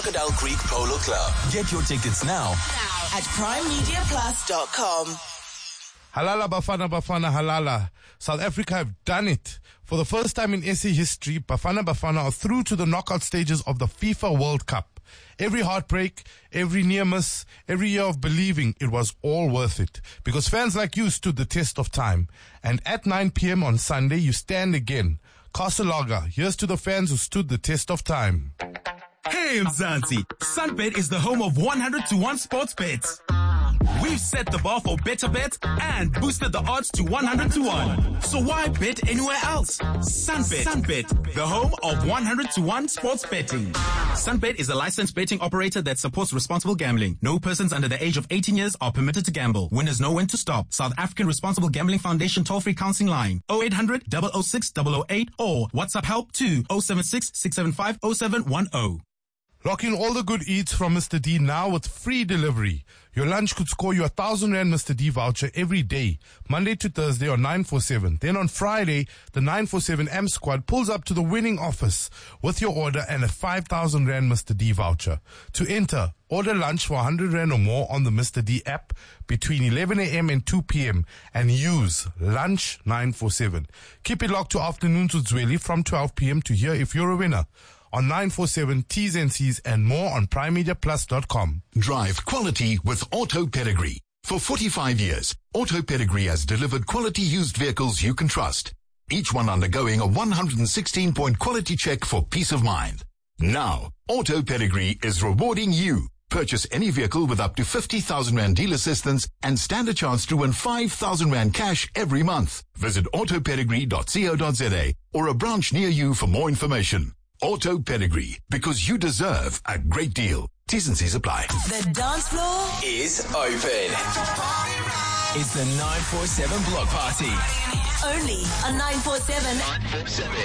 Crocodile Creek Polo Club. Get your tickets now at primemediaplus.com. Halala Bafana Bafana Halala. South Africa have done it. For the first time in SA history, Bafana Bafana are through to the knockout stages of the FIFA World Cup. Every heartbreak, every near miss, every year of believing it was all worth it. Because fans like you stood the test of time. And at 9 p.m. on Sunday, you stand again. Castle Lager, here's to the fans who stood the test of time. Hey Mzansi, Sunbet is the home of 100-to-1 sports bets. We've set the bar for better bets and boosted the odds to 100-to-1. So why bet anywhere else? Sunbet, the home of 100-to-1 sports betting. Sunbet is a licensed betting operator that supports responsible gambling. No persons under the age of 18 years are permitted to gamble. Winners know when to stop. South African Responsible Gambling Foundation toll-free counseling line 0800 006 008 or WhatsApp help to 076 675 0710. Lock in all the good eats from Mr. D now with free delivery. Your lunch could score you a 1,000 Rand Mr. D voucher every day, Monday to Thursday on 947. Then on Friday, the 947 M Squad pulls up to the winning office with your order and a 5,000 Rand Mr. D voucher. To enter, order lunch for 100 Rand or more on the Mr. D app between 11 a.m. and 2 p.m. and use Lunch 947. Keep it locked to Afternoons with Zweli from 12 p.m. to hear if you're a winner. On 947, T's and C's and more on primemediaplus.com. Drive quality with Auto Pedigree. For 45 years, Auto Pedigree has delivered quality used vehicles you can trust. Each one undergoing a 116-point quality check for peace of mind. Now, Auto Pedigree is rewarding you. Purchase any vehicle with up to 50,000 Rand deal assistance and stand a chance to win 5,000 Rand cash every month. Visit autopedigree.co.za or a branch near you for more information. Auto Pedigree, because you deserve a great deal. T's and C's apply. The dance floor is open. It's the 947 Block Party. only on 947.